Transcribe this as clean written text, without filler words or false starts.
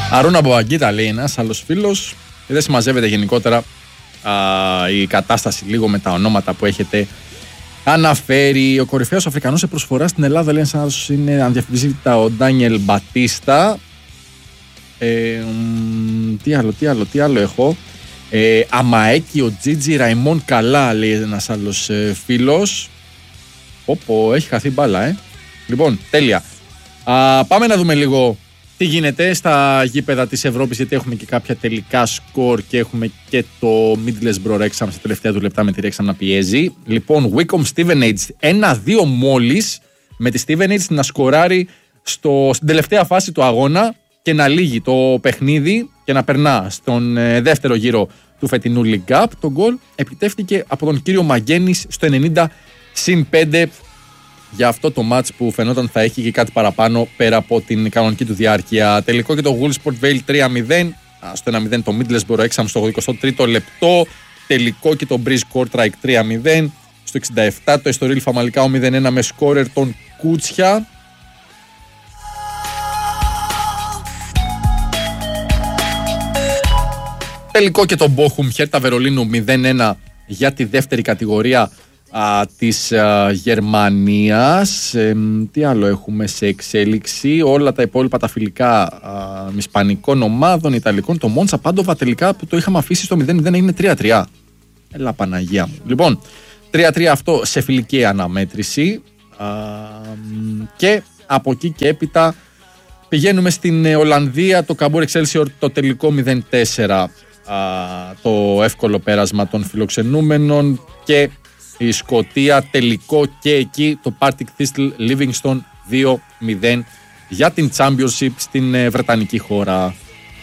Αρούνα Μποαγκίτα λέει ένας άλλος φίλος. Δεν συμμαζεύεται γενικότερα η κατάσταση λίγο με τα ονόματα που έχετε αναφέρει. Ο κορυφαίος Αφρικανός σε προσφορά στην Ελλάδα, λέει ένας, είναι ανδιαφυσβήτητα ο Ντάνιελ Μπατίστα. Τι άλλο έχω. Αμαέκι, ο Τζίτζι Ραϊμόν καλά, λέει ένας άλλος φίλος.Όπο, έχει χαθεί μπάλα, Λοιπόν, τέλεια. Πάμε να δούμε λίγο τι γίνεται στα γήπεδα της Ευρώπης, γιατί έχουμε και κάποια τελικά σκορ και έχουμε και το Middlesbrough Wrexham στα τελευταία του λεπτά με τη Wrexham να πιέζει. Λοιπόν, Wycombe Stevenage 1-2 μόλις, με τη Stevenage να σκοράρει στην τελευταία φάση του αγώνα και να λύγει το παιχνίδι και να περνά στον δεύτερο γύρο του φετινού League Cup. Το γκολ επιτεύχθηκε από τον κύριο Μαγέννης στο 90+5 για αυτό το μάτς που φαινόταν θα έχει και κάτι παραπάνω πέρα από την κανονική του διάρκεια. Τελικό και το Woolsport Vale 3-0, στο 1-0 το Middlesbrough Wrexham στο 23ο λεπτό. Τελικό και το Breeze Kortrijk 3-0, στο 67 το Estoril Famalicão 0-1 με σκόρερ τον Κούτσια. Τελικό και το Bochum Hertha Βερολίνου 0-1 για τη δεύτερη κατηγορία της Γερμανίας. Τι άλλο έχουμε σε εξέλιξη? Όλα τα υπόλοιπα τα φιλικά ισπανικών ομάδων, ιταλικών. Το Μόντσα Πάντοβα τελικά που το είχαμε αφήσει στο 0-0 έγινε 3-3. Έλα Παναγία μου. Λοιπόν, 3-3 αυτό σε φιλική αναμέτρηση. Και από εκεί και έπειτα πηγαίνουμε στην Ολλανδία. Το Cambuur Excelsior το τελικό 0-4. Το εύκολο πέρασμα των φιλοξενούμενων, και η Σκωτία τελικό και εκεί το Partick Thistle Livingston 2-0 για την Championship στην Βρετανική χώρα.